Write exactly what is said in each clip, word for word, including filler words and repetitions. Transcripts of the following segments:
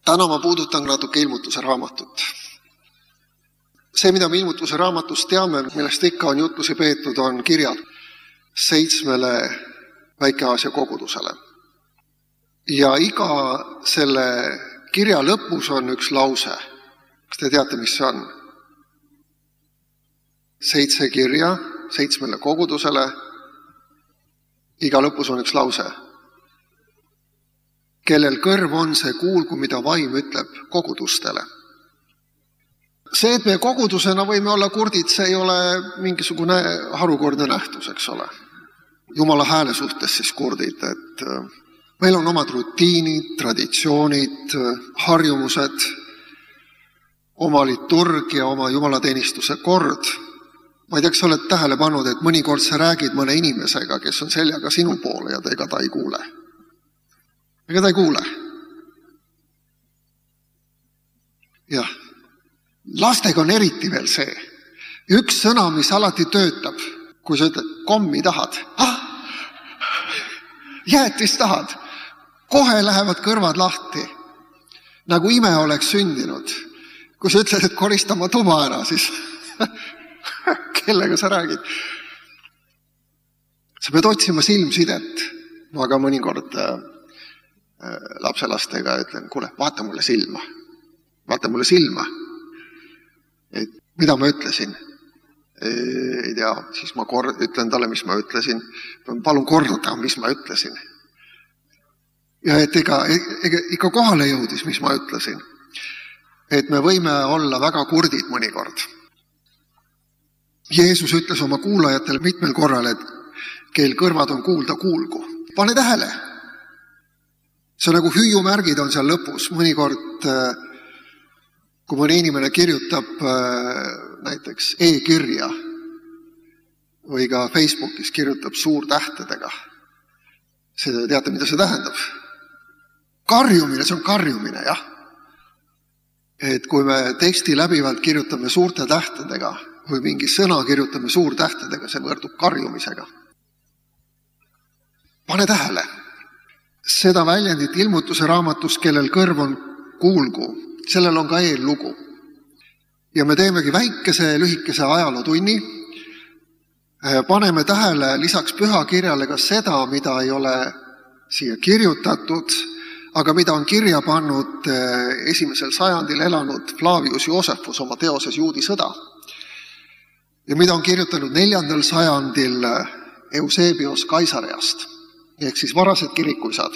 Täna ma puudutan natuke ilmutuse raamatut. See, mida me ilmutuse raamatust teame, millest ikka on jutlusi peetud, on kirjad seitsmele Väike-Aasia kogudusele. Ja iga selle kirja lõpus on üks lause. Kas te teate, mis see on? Seitse kirja seitsmele kogudusele. Iga lõpus on üks lause. Kellel kõrv on, see kuulgu, mida vaim ütleb kogudustele. See, et me kogudusena võime olla kurdid, see ei ole mingisugune harukordne nähtus, eks ole. Jumala hääle suhtes siis kurdid, et meil on omad rutiinid, traditsioonid, harjumused, oma liturg ja oma jumalateenistuse kord. Ma ei tea, kas sa oled tähele pannud, et mõnikord sa räägid mõne inimesega, kes on seljaga sinu poole ja ta ega ta ei kuule. Ega ta ei kuule. Jah. Lastega on eriti veel see. Üks sõna, mis alati töötab, kui sa ütled, kommi tahad. Ah! Jäätis tahad. Kohe lähevad kõrvad lahti. Nagu ime oleks sündinud. Kui sa ütled, et koristama tuba ära, siis kellega sa räägid? Sa pead otsima silmsidet. Ma ka mõnikord lapselastega ütlen, kuule, vaata mulle silma. Vaata mulle silma. Et mida ma ütlesin? Ei tea, siis ma kord, ütlen talle, mis ma ütlesin. Palun korda, mis ma ütlesin. Ja et ega, ega, ikka kohale jõudis, mis ma ütlesin. Et me võime olla väga kurdid mõnikord. Jeesus ütles oma kuulajatele mitmel korral, et keel kõrvad on kuulda, kuulgu. Pane tähele. See nagu hüüumärgid on seal lõpus. Mõnikord, kui mõni inimene kirjutab näiteks e-kirja või ka Facebookis kirjutab suurtähtedega. See, teate, mida see tähendab? Karjumine, see on karjumine, jah. Et kui me teksti läbivalt kirjutame suurte tähtedega või mingi sõna kirjutame suurtähtedega, see võrdub karjumisega. Pane tähele. Seda väljendit ilmutuse raamatus, kellel kõrv on kuulgu, sellel on ka eellugu. Ja me teemegi väikese, lühikese ajalootunni. Paneme tähele lisaks pühakirjale ka seda, mida ei ole siia kirjutatud, aga mida on kirja pannud esimesel sajandil elanud Flavius Josephus oma teoses Juudi sõda. Ja mida on kirjutanud neljandal sajandil Eusebios Kaisareast, ehk siis varased kirikuisad.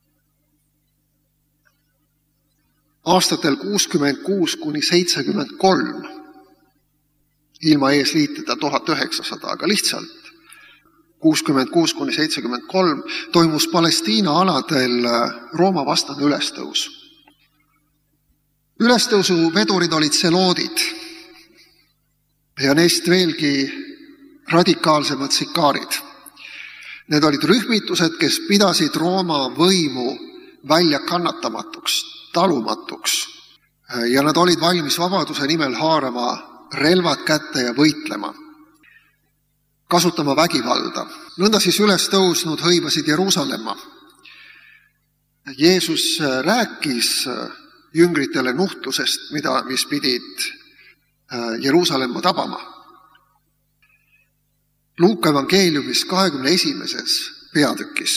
Aastatel kuuskümmend kuus kuni seitsekümmend kolm, ilma eesliitida tuhat üheksasada, aga lihtsalt kuuskümmend kuus kuni seitsekümmend kolm toimus Palestiina aladel Rooma vastane ülestõus. Ülestõusu vedurid olid seloodid ja neist veelgi radikaalsemad sikaarid. Need olid rühmitused, kes pidasid Rooma võimu välja kannatamatuks, talumatuks. Ja nad olid valmis vabaduse nimel haarama relvad kätte ja võitlema, kasutama vägivalda. Nõnda siis üles tõusnud hõivasid Jeruusalemma. Jeesus rääkis jüngritele nuhtlusest, mida, mis pidid Jeruusalemma tabama. Luuka evangeeliumis kahekümne esimeses peatükis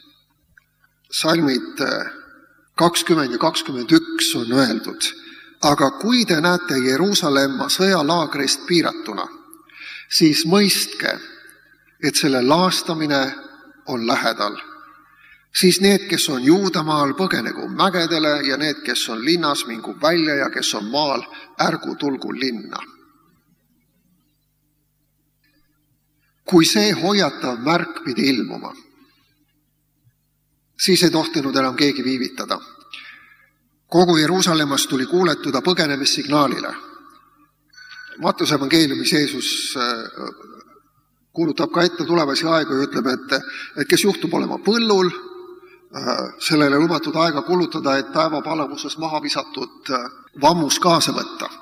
salmid kakskümmend ja kakskümmend üks on öeldud, aga kui te näete Jeruusalemma sõjalaagrist piiratuna, siis mõistke, et selle laastamine on lähedal. Siis need, kes on Juudamaal, põgenegu mägedele ja need, kes on linnas, mingu välja ja kes on maal, ärgu tulgu linna. Kui see hoiatav märk pidi ilmuma, siis ei tohtinud enam keegi viivitada. Kogu Jeruusalemmas tuli kuuletuda põgenemissignaalile. Mattuse evangeeliumis Jeesus kuulutab ka ette tulevasi aegu ja ütleb, et, et kes juhtub olema põllul, sellele lubatud aega kulutada, et päeva palavuses maha visatud vammus kaasa võtta.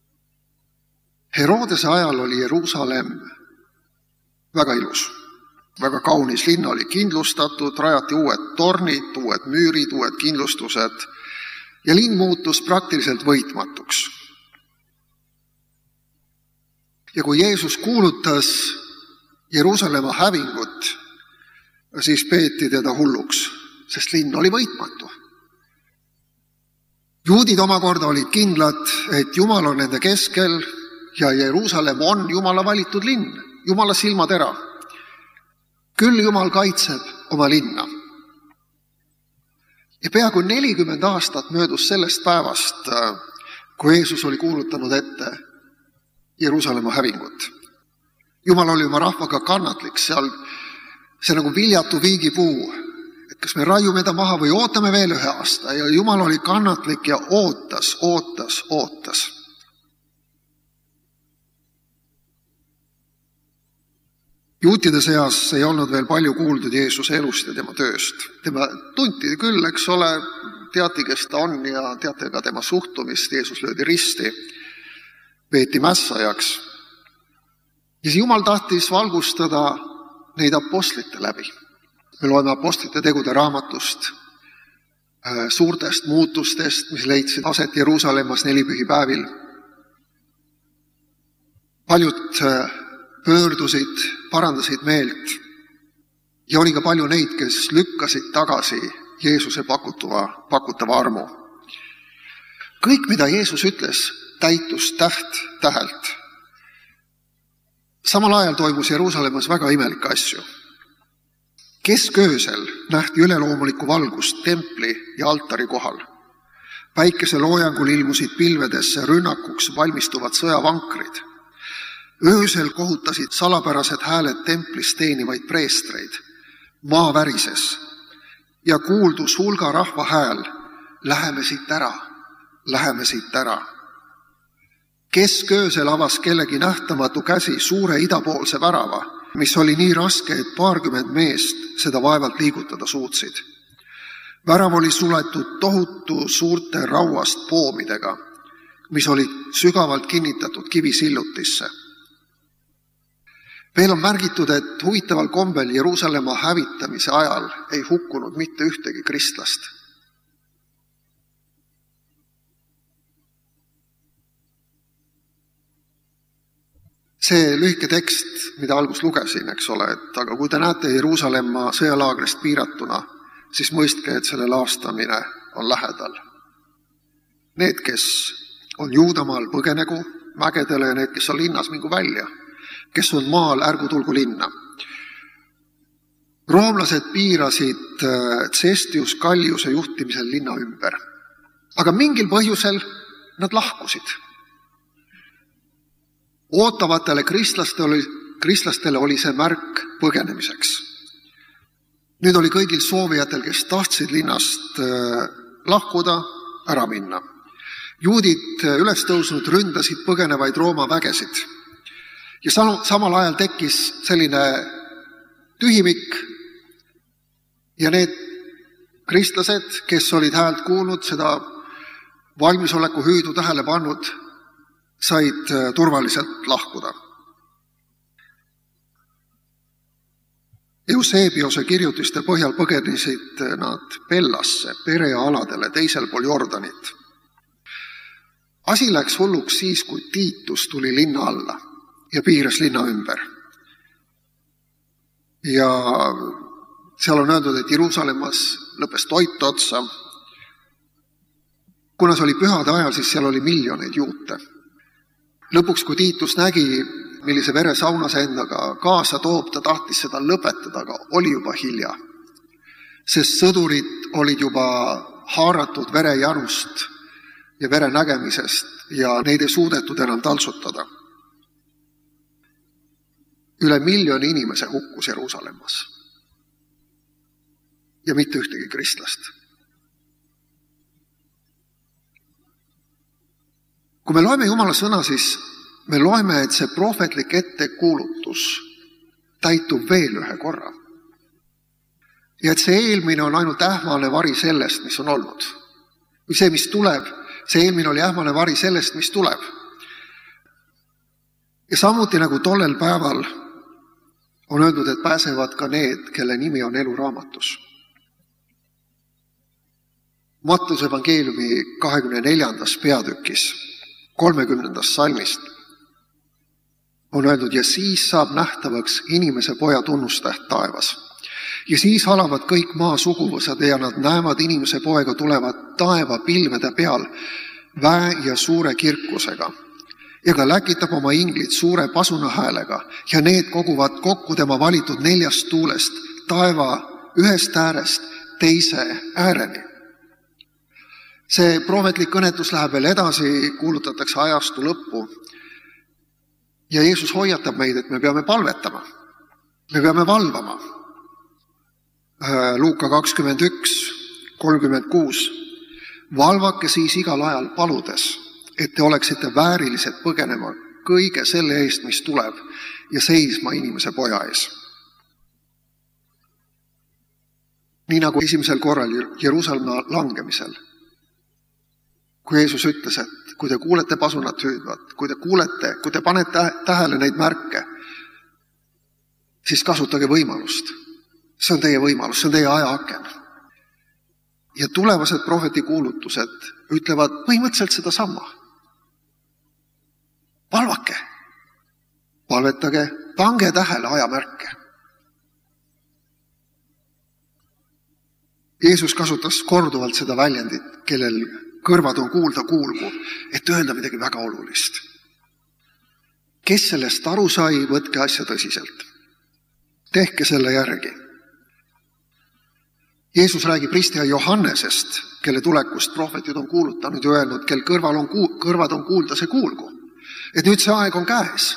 Herodese ajal oli Jeruusalemm väga ilus. väga kaunis linn oli kindlustatud, rajati uued tornid, uued müürid, uued kindlustused ja linn muutus praktiliselt võitmatuks. Ja kui Jeesus kuulutas Jeruusalemma hävingut, siis peeti teda hulluks, sest linn oli võitmatu. Juudid omakorda olid kindlad, et Jumal on nende keskel ja Jeruusalemm on Jumala valitud linn, Jumala silmatera. Küll Jumal kaitseb oma linna. Ja peaaegu nelikümmend aastat möödus sellest päevast, kui Jeesus oli kuulutanud ette Jeruusalemma hävingut. Jumal oli oma rahvaga kannatlik, seal see nagu viljatu viigipuu, et kas me raiume ta maha või ootame veel ühe aasta, ja Jumal oli kannatlik ja ootas, ootas, ootas. Juutide seas ei olnud veel palju kuuldud Jeesuse elust ja tema tööst. Tema tunti küll, eks ole, teati, kes ta on ja teate ka tema suhtumist. Jeesus löödi risti, peeti mässajaks. Ja siis Jumal tahtis valgustada neid apostlite läbi. Me loeme apostlite tegude raamatust suurtest muutustest, mis leidsid aset Jeruusalemmas nelipühipäevil. Paljud pöördusid, parandasid meelt ja oli ka palju neid, kes lükkasid tagasi Jeesuse pakutava, pakutava armu. Kõik, mida Jeesus ütles, täitus täht tähelt. Samal ajal toimus Jeruusalemmas väga imelikke asju. Kesköösel nähti üleloomulikku valgust templi ja altari kohal. Päikese loojangul ilmusid pilvedesse rünnakuks valmistuvad sõjavankrid. Öösel kohutasid salapärased hääled templis teenivaid preestreid. Maa värises ja kuuldus hulga rahva hääl. Läheme siit ära, läheme siit ära. Kesköösel avas kellegi nähtamatu käsi suure idapoolse värava, mis oli nii raske, et paarkümmend meest seda vaevalt liigutada suutsid. Värav oli suletud tohutu suurte rauast poomidega, mis olid sügavalt kinnitatud kivisillutisse. Veel on märgitud, et huvitaval kombel Jeruusalemma hävitamise ajal ei hukkunud mitte ühtegi kristlast. See lühike tekst, mida algus lugesin, eks ole, et aga kui te näete Jeruusalemma sõjalaagrist piiratuna, siis mõistke, et selle laastamine on lähedal. Need, kes on Juudamaal, põgenegu mägedele ja need, kes on linnas, mingu välja. Kes on maal, ärgu tulgu linna. Roomlased piirasid Cestius Calliuse juhtimisel linna ümber. Aga mingil põhjusel nad lahkusid. Ootavatele kristlastele, kristlastele oli see märk põgenemiseks. Nüüd oli kõigil soovijatel, kes tahtsid linnast lahkuda, ära minna. Juudid üles tõusnud ründasid põgenevaid Rooma vägesid. Ja samal ajal tekkis selline tühimik ja need kristlased, kes olid häält kuulnud, seda valmisoleku hüüdu tähele pannud, said turvaliselt lahkuda. Eusebiose kirjutiste põhjal põgenesid nad Pellasse, Perea-aladele, teisel pool Jordanit. Asi läks hulluks siis, kui Tiitus tuli linna alla ja piiras linna ümber. Ja seal on öeldud, et Jeruusalemmas lõppes toit otsa. Kuna see oli pühade ajal, siis seal oli miljoneid juute. Lõpuks, kui Tiitus nägi, millise veresauna see endaga kaasa toob, ta tahtis seda lõpetada, aga oli juba hilja. Sest sõdurid olid juba haaratud verejanust ja vere nägemisest ja neid ei suudetud enam taltsutada. Üle miljoni inimese hukkus Jeruusalemmas. Ja mitte ühtegi kristlast. Kui me loeme Jumala sõna, siis me loeme, et see prohvetlik ettekuulutus täitub veel ühe korra. Ja et see eelmine on ainult ähmane vari sellest, mis on olnud. Või see, mis tuleb, see eelmine oli ähmane vari sellest, mis tuleb. Ja samuti nagu tollel päeval On öeldud, et pääsevad ka need, kelle nimi on eluraamatus. Mattuse evangeeliumi kahekümne neljandas peatükis, kolmekümnendast salmist on öeldud, ja siis saab nähtavaks inimese poja tunnustäht taevas. Ja siis halavad kõik maa suguvõsad ja nad näevad inimese poega tulevad taeva pilvede peal väe ja suure kirkusega. Ja ta läkitab oma inglid suure pasuna häälega ja need koguvad kokku tema valitud neljast tuulest taeva ühest äärest teise ääreni. See prohvetlik kõnetus läheb veel edasi, kuulutatakse ajastu lõppu. Ja Jeesus hoiatab meid, et me peame palvetama. Me peame valvama. Luuka kakskümmend üks, kolmkümmend kuus. Valvake siis igal ajal paludes, et te oleksite väärilised põgenema kõige selle eest, mis tuleb, ja seisma inimese poja ees. Nii nagu esimesel korral Jeruusalemma langemisel, kui Jeesus ütles, et kui te kuulete pasunat hüüdvat, kui te kuulete, kui te panete tähele neid märke, siis kasutage võimalust. See on teie võimalus, see on teie ajaaken. Ja tulevased prohveti kuulutused ütlevad põhimõtteliselt seda sama. Valvake, palvetage, pange tähele ajamärke. Jeesus kasutas korduvalt seda väljendit, kellel kõrvad on kuulda kuulgu, et öelda midagi väga olulist. Kes sellest aru sai, võtke asja tõsiselt. Tehke selle järgi. Jeesus räägib ristija Johannesest, kelle tulekust prohvetid on kuulutanud ja öelnud, kel kõrval on kuul, kõrvad on kuulda, see kuulgu. Et nüüd see aeg on käes.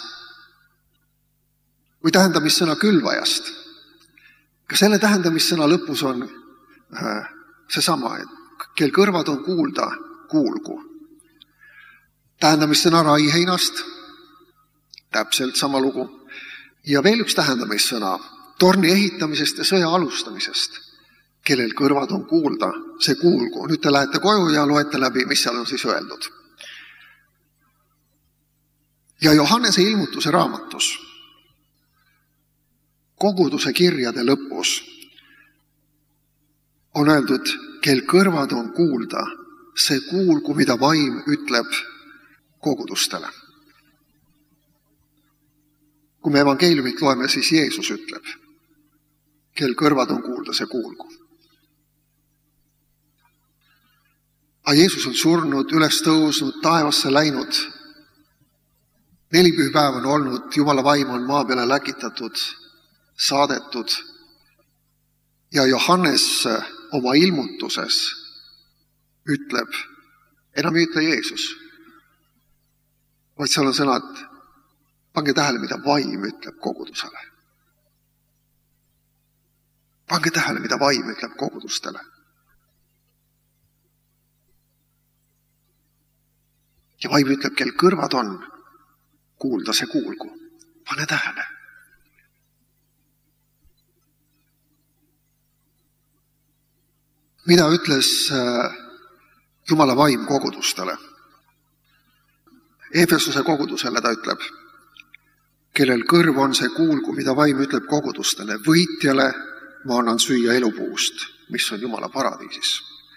Või tähendamissõna külvajast. Ka selle tähendamissõna lõpus on see sama, et kel kõrvad on kuulda, kuulgu. Tähendamissõna raiheinast, täpselt sama lugu. Ja veel üks tähendamissõna torni ehitamisest ja sõja alustamisest. Kellel kõrvad on kuulda, see kuulgu. Nüüd te lähete koju ja loete läbi, mis seal on siis öeldud. Ja Johannese ilmutuse raamatus, koguduse kirjade lõpus, on öeldud, kel kõrvad on kuulda, see kuulgu, mida vaim ütleb kogudustele. Kui me evangeeliumit loeme, siis Jeesus ütleb, kel kõrvad on kuulda, see kuulgu. Aga Jeesus on surnud, üles tõusnud, taevasse läinud. Neli pühpäev on olnud, Jumala vaim on maa peale läkitatud, saadetud. Ja Johannes oma ilmutuses ütleb, enam ei ütle Jeesus, vaid seal on sõnad, pange tähele, mida vaim ütleb kogudusele. Pange tähele, mida vaim ütleb kogudustele. Ja vaim ütleb, kel kõrvad on, kuulda see kuulgu. Pane tähele. Mida ütles Jumala vaim kogudustele? Efesuse kogudusele ta ütleb, kellel kõrv on see kuulgu, mida vaim ütleb kogudustele. Võitjale ma annan süüa elupuust, mis on Jumala paradiisis.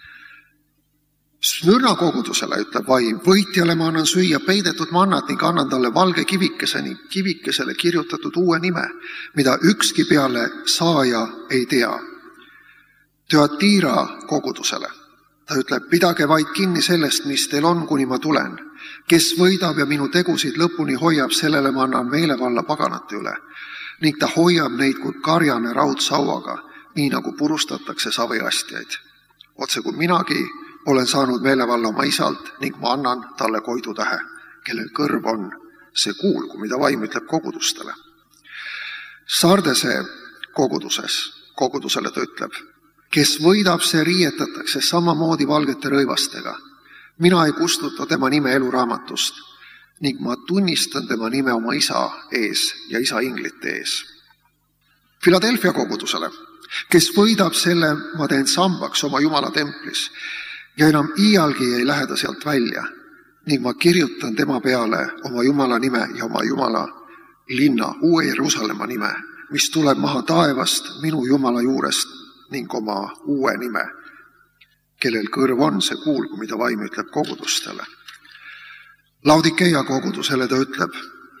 Smürna kogudusele ütleb vaim, võitjale ma annan süüa peidetud mannat ning annan talle valge kivikese ning kivikesele kirjutatud uue nime, mida ükski peale saaja ei tea. Thyatira kogudusele. Ta ütleb, pidage vaid kinni sellest, mis teil on, kuni ma tulen. Kes võidab ja minu tegusid lõpuni hoiab, sellele ma annan meelevalla paganate üle. Ning ta hoiab neid kui karjane raudsauaga, nii nagu purustatakse saviastjaid. Otse kui minagi olen saanud meelevalla oma isalt ning ma annan talle koidutähe, kellel kõrv on see kuulgu, mida vaim ütleb kogudustele. Sardese koguduses, kogudusele ta ütleb, kes võidab, see riietatakse samamoodi valgete rõivastega. Mina ei kustuta tema nime eluraamatust ning ma tunnistan tema nime oma isa ees ja isa inglite ees. Philadelphia kogudusele, kes võidab, selle ma teen sambaks oma Jumala templis ja enam iialgi ei lähe ta sealt välja ning ma kirjutan tema peale oma Jumala nime ja oma Jumala linna, uue Jeruusalemma nime, mis tuleb maha taevast minu Jumala juurest ning oma uue nime, kellel kõrv on, see kuulgu, mida vaim ütleb kogudustele. Laodikeia kogudusele ta ütleb,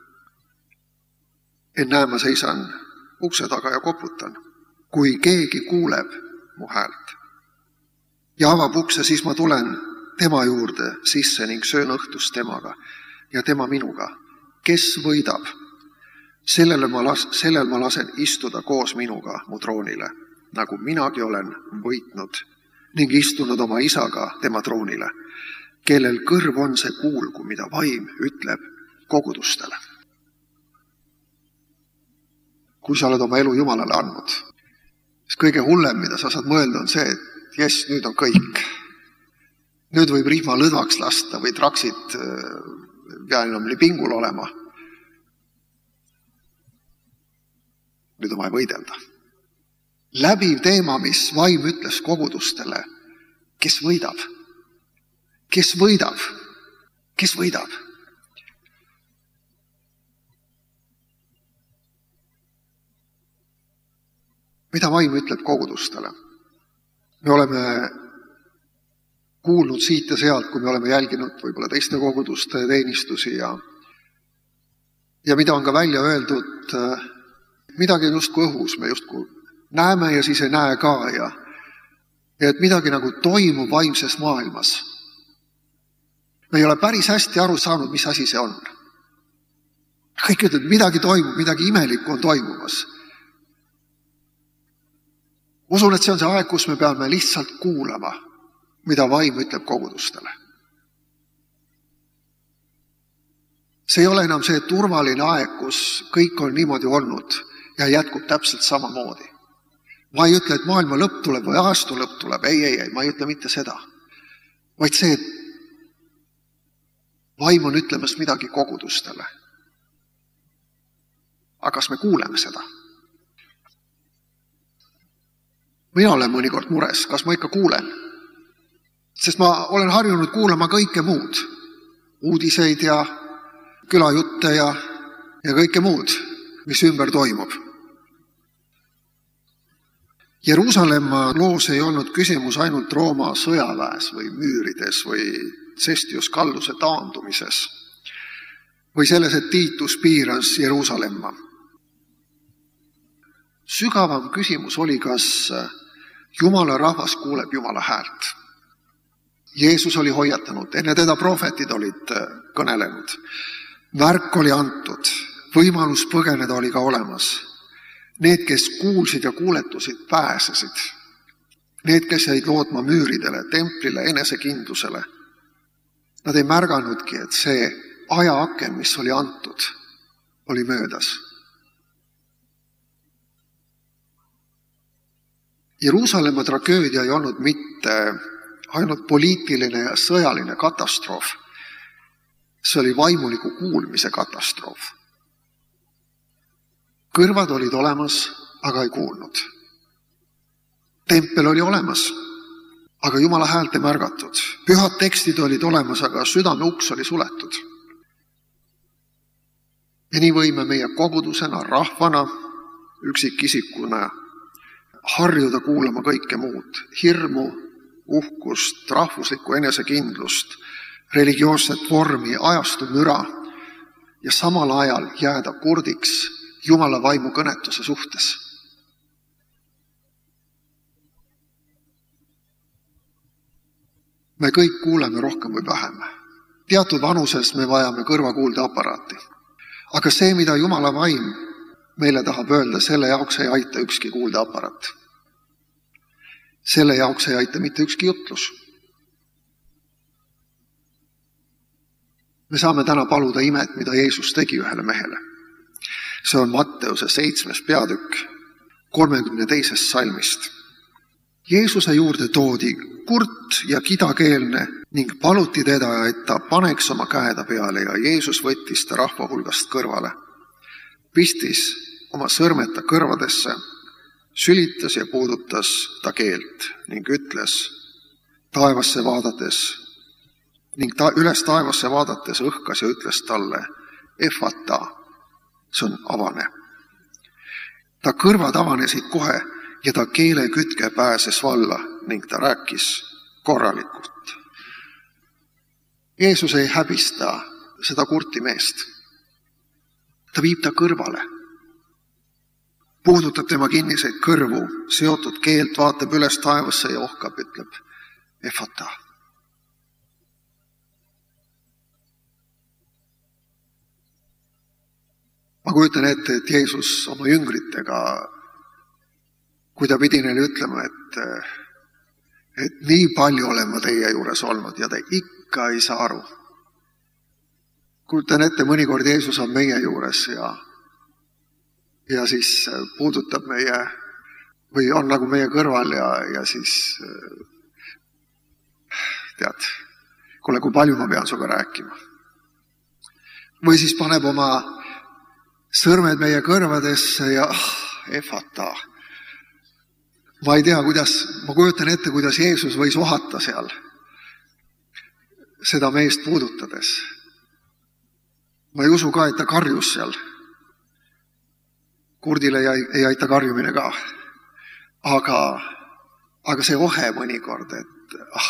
ennäe, ma seisan ukse taga ja koputan. Kui keegi kuuleb mu häält ja avab ukse, siis ma tulen tema juurde sisse ning söön õhtust temaga ja tema minuga. Kes võidab, sellele ma, las, sellel ma lasen istuda koos minuga mu troonile, nagu minagi olen võitnud ning istunud oma isaga tema troonile, kellel kõrv on, see kuulgu, mida vaim ütleb kogudustele. Kui sa oled oma elu Jumalale andnud, siis kõige hullem, mida sa saad mõelda, on see, et jes, nüüd on kõik. Nüüd võib rihma lõdvaks lasta või traksid pea enam lipingul olema. Nüüd on vaja võidelda. Läbiv teema, mis vaim ütles kogudustele, kes võidab? Kes võidab? Kes võidab? Mida vaim ütleb kogudustele? Me oleme kuulnud siit ja sealt, kui me oleme jälginud võib-olla teiste koguduste teenistusi ja, ja mida on ka välja öeldud, midagi justkui õhus, me justkui näeme ja siis ei näe ka ja, ja et midagi nagu toimub vaimses maailmas. Me ei ole päris hästi aru saanud, mis asi see on. Kõik ütleb, midagi toimub, midagi imelikku on toimumas. Usun, et see on see aeg, kus me peame lihtsalt kuulama, mida vaim ütleb kogudustele. See ei ole enam see turvaline aeg, kus kõik on niimoodi olnud ja jätkub täpselt samamoodi. Ma ei ütle, et maailma lõpp tuleb või aastu lõpp tuleb. Ei, ei, ei, ma ei ütle mitte seda. Vaid see, et vaim on ütlemas midagi kogudustele. Aga kas me kuuleme seda? Mina olen mõnikord mures, kas ma ikka kuulen? Sest ma olen harjunud kuulama kõike muud. Uudiseid ja külajutte ja, ja kõike muud, mis ümber toimub. Jeruusalemma loos ei olnud küsimus ainult Rooma sõjaväes või müürides või Cestius Galluse taandumises või selles, et Tiitus piiras Jeruusalemma. Sügavam küsimus oli, kas Jumala rahvas kuuleb Jumala häält. Jeesus oli hoiatanud, enne teda prohvetid olid kõnelenud. Märk oli antud, võimalus põgeneda oli ka olemas. Need, kes kuulsid ja kuuletusid, pääsesid. Need, kes jäid lootma müüridele, templile, enesekindlusele. Nad ei märganudki, et see ajaaken, mis oli antud, oli möödas. Jeruusalemma tragöödia ei olnud mitte ainult poliitiline ja sõjaline katastroof. See oli vaimuliku kuulmise katastroof. Kõrvad olid olemas, aga ei kuulnud. Tempel oli olemas, aga Jumala häält ei märgatud. Pühad tekstid olid olemas, aga südame uks oli suletud. Ja nii võime meie kogudusena, rahvana, üksikisikuna harjuda kuulama kõike muud. Hirmu, uhkust, rahvuslikku enesekindlust, religioosset vormi, ajastu müra ja samal ajal jääda kurdiks Jumala vaimu kõnetuse suhtes. Me kõik kuuleme rohkem või vähem. Teatud vanuses me vajame kõrvakuulde aparaati. Aga see, mida Jumala vaim meile tahab öelda, selle jaoks ei aita ükski kuulde aparaat. Selle jaoks ei aita mitte ükski jutlus. Me saame täna paluda imet, mida Jeesus tegi ühele mehele. See on Matteuse seitsmes peatükk kolmekümne teisest salmist. Jeesuse juurde toodi kurt ja kidakeelne ning paluti teda, et ta paneks oma käeda peale ja Jeesus võttis ta rahva hulgast kõrvale. Pistis oma sõrmed ta kõrvadesse, sülitas ja puudutas ta keelt ning ütles taevasse vaadates ning ta üles taevasse vaadates õhkas ja ütles talle Efata, see on avane. Ta kõrvad avanesid kohe ja ta keelekütke pääses valla ning ta rääkis korralikult. Jeesus ei häbista seda kurti meest. Ta viib ta kõrvale, puudutab tema kinniseid kõrvu, seotud keelt, vaatab üles taevasse ja ohkab, ütleb Efata. Ma kujutan ette, et Jeesus oma jüngritega, kui ta pidi neile ütlema, et, et nii palju olen ma teie juures olnud ja te ikka ei saa aru. Kujutan ette, mõnikord Jeesus on meie juures ja, ja siis puudutab meie, või on nagu meie kõrval ja, ja siis tead, kuule, kui palju ma pean suga rääkima. Või siis paneb oma sõrmed meie kõrvadesse ja ah, Efata. Ma ei tea, kuidas, ma kujutan ette, kuidas Jeesus võis ohata seal seda meest puudutades. Ma ei usu ka, et ta karjus seal. Kurdile ei, ei aita karjumine ka. Aga, aga see ohe mõnikord, et ah,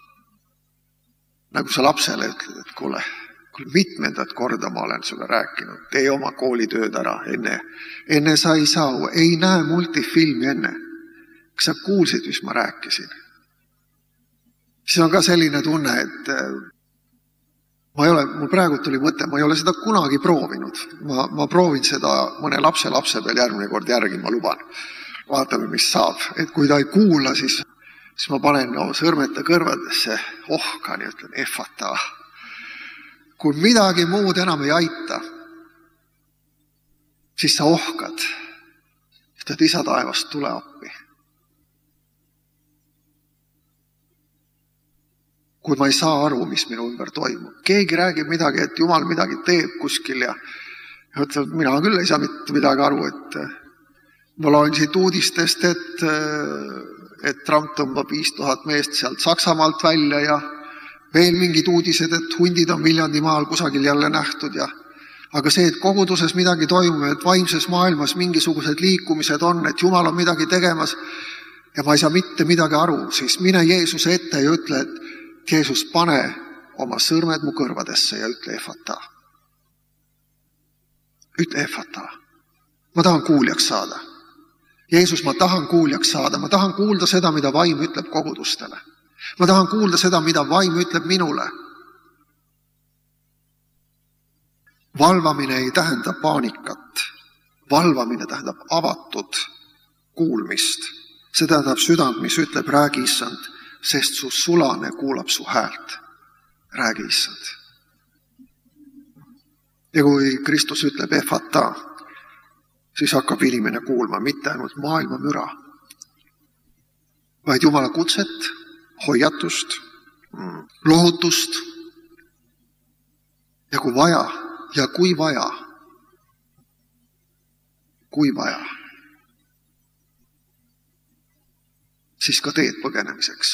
nagu sa lapsele ütled, et kuule, kuule mitmendat korda ma olen sulle rääkinud, tee oma koolitööd ära enne, enne sa ei saa, ei näe multifilmi enne. Kas sa kuulsid, mis ma rääkisin? See on ka selline tunne, et ma ei ole, mul praegu tuli mõte, ma ei ole seda kunagi proovinud. Ma, ma proovin seda mõne lapse lapse peal järgmine kord järgi, ma luban. Vaatame, mis saab. Et kui ta ei kuula, siis, siis ma panen no, sõrmete kõrvadesse ohkan ja ütlen Efata. Kui midagi muud enam ei aita, siis sa ohkad. Ütled isa taevast, tule appi. Kui ma ei saa aru, mis minu ümber toimub. Keegi räägib midagi, et Jumal midagi teeb kuskil ja, ja ütleb, mina küll ei saa mitte midagi aru, et ma loen siit uudistest, et, et Trump tõmbab viis tuhat meest sealt Saksamaalt välja ja veel mingid uudised, et hundid on Viljandi maal kusagil jälle nähtud. Ja, aga see, et koguduses midagi toimub, et vaimses maailmas mingisugused liikumised on, et Jumal on midagi tegemas ja ma ei saa mitte midagi aru, siis mine Jeesuse ette ja ütle, et Jeesus, pane oma sõrmed mu kõrvadesse ja ütle Efata. Ütle Efata. Ma tahan kuuljaks saada. Jeesus, ma tahan kuuljaks saada. Ma tahan kuulda seda, mida vaim ütleb kogudustele. Ma tahan kuulda seda, mida vaim ütleb minule. Valvamine ei tähenda paanikat. Valvamine tähendab avatud kuulmist. See tähendab südant, mis ütleb, räägi issand, sest su sulane kuulab su häält. Räägi issand. Ja kui Kristus ütleb Efata, siis hakkab inimene kuulma mitte ainult maailma müra, vaid Jumala kutset, hoiatust, lohutust. Ja kui vaja, ja kui vaja, kui vaja, siis ka teed põgenemiseks.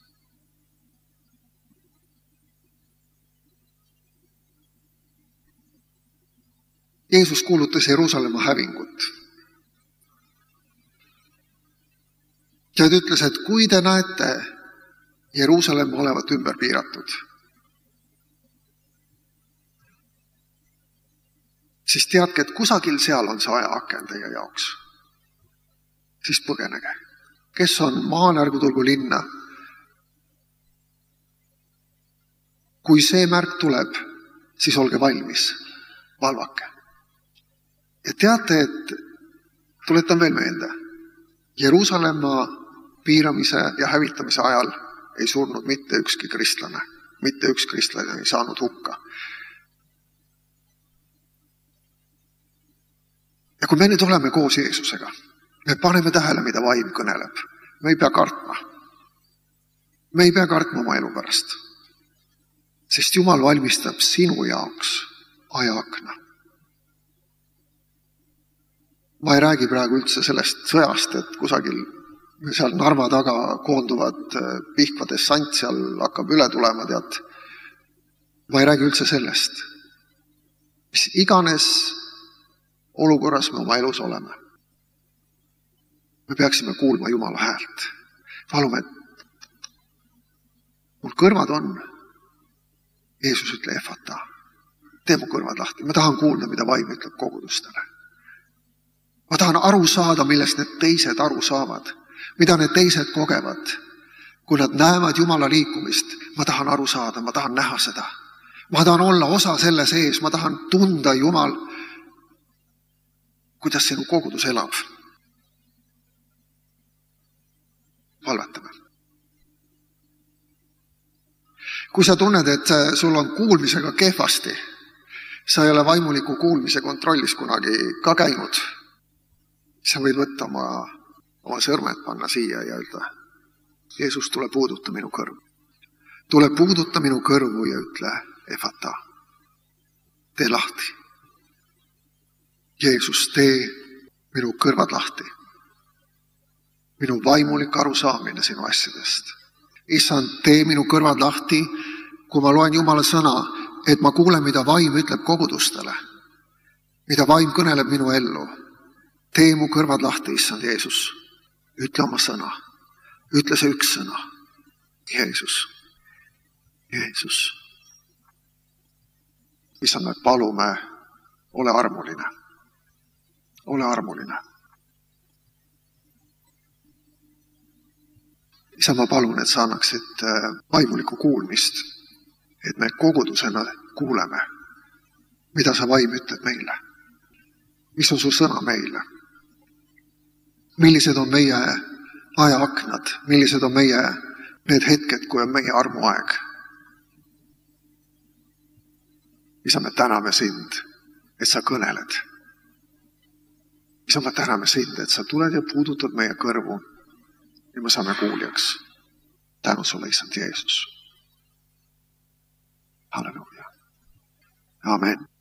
Jeesus kuulutas Jeruusalemma hävingut. Ja ta ütles, et kui te näete Jeruusalemma olevat ümber piiratud, siis teadke, et kusagil seal on see ajaaken teie jaoks. Siis põgenege. Kes on maal, ärgu tulgu linna. Kui see märk tuleb, siis olge valmis, valvake. Ja teate, et tuletan veel meelde, Jeruusalemma piiramise ja hävitamise ajal ei surnud mitte ükski kristlane, mitte üks kristlane ei saanud hukka. Ja kui me nüüd oleme koos Jeesusega, me paneme tähele, mida vaim kõneleb. Me ei pea kartma. Me ei pea kartma oma elu pärast. Sest Jumal valmistab sinu jaoks ajaakna. Ma ei räägi praegu üldse sellest sõjast, et kusagil seal Narva taga koonduvad Pihkva dessant, seal hakkab üle tulema, tead. Ma ei räägi üldse sellest. Mis iganes olukorras me oma elus oleme. me peaksime kuulma Jumala häält. Palume, et mul kõrvad on. Jeesus ütle efata. Tee mu kõrvad lahti. Ma tahan kuulda, mida vaim ütleb kogudustele. Ma tahan aru saada, millest need teised aru saavad. Mida need teised kogevad. Kui nad näevad Jumala liikumist, ma tahan aru saada, ma tahan näha seda. Ma tahan olla osa selle sees, ma tahan tunda Jumal, kuidas sinu kogudus elab. Palvetame. Kui sa tunned, et sul on kuulmisega kehvasti, sa ei ole vaimuliku kuulmise kontrollis kunagi ka käinud, sa võid võtta oma, oma sõrmed panna siia ja öelda, Jeesus, tule puuduta minu kõrvu. Tule puuduta minu kõrvu ja ütle, efata, tee lahti. Jeesus, tee minu kõrvad lahti. Minu vaimulik arusaamine sinu asjadest. Issand, tee minu kõrvad lahti, kui ma loen Jumala sõna, et ma kuulen, mida vaim ütleb kogudustele, mida vaim kõneleb minu ellu. Tee mu kõrvad lahti, issand Jeesus. Ütle oma sõna. Ütle see üks sõna. Jeesus. Jeesus. Issand, me palume, ole armuline. Ole armuline. Isa, ma palun, et sa annaksid vaimulikku kuulmist, et me kogudusena kuuleme, mida sa vaim ütleb meile. Mis on su sõna meile? Millised on meie ajaaknad? Millised on meie need hetked, kui on meie armuaeg? Isa, me täname sind, et sa kõneled. Isa, me täname sind, et sa tuled ja puudutad meie kõrvu ja me saame kuuljaks. Tänu sulle, issand Jeesus. Halleluuja. Amen.